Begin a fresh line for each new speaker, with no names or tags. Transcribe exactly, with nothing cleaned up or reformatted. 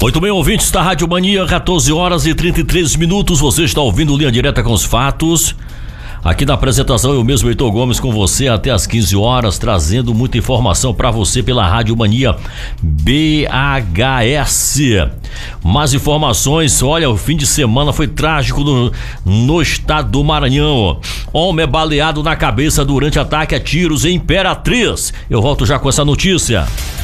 Muito bem, ouvintes da Rádio Mania, quatorze horas e trinta e três minutos. Você está ouvindo Linha Direta com os fatos. Aqui na apresentação, eu mesmo, Heitor Gomes, com você até às quinze horas, trazendo muita informação para você pela Rádio Mania B H S. Mais informações, olha, o fim de semana foi trágico no, no estado do Maranhão. Homem é baleado na cabeça durante ataque a tiros em Imperatriz. Eu volto já com essa notícia.